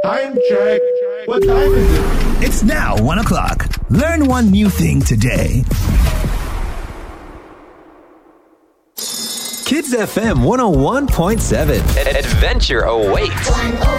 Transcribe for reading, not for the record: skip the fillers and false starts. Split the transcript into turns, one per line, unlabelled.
Time check. What time is it?
It's now 1 o'clock. Learn one new thing today.
Kids FM 101.7. Adventure awaits.